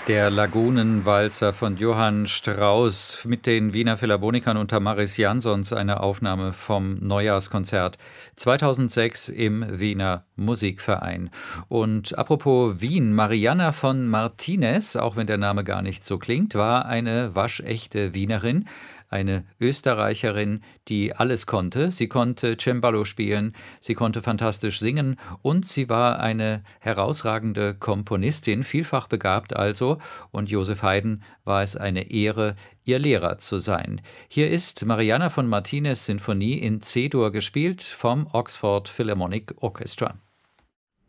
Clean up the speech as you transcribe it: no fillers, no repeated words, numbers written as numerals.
Der Lagunenwalzer von Johann Strauss mit den Wiener Philharmonikern unter Maris Jansons, eine Aufnahme vom Neujahrskonzert 2006 im Wiener Musikverein. Und apropos Wien, Marianna von Martinez, auch wenn der Name gar nicht so klingt, war eine waschechte Wienerin. Eine Österreicherin, die alles konnte. Sie konnte Cembalo spielen, sie konnte fantastisch singen und sie war eine herausragende Komponistin, vielfach begabt also. Und Joseph Haydn war es eine Ehre, ihr Lehrer zu sein. Hier ist Marianna von Martinez Sinfonie in C-Dur gespielt vom Oxford Philharmonic Orchestra.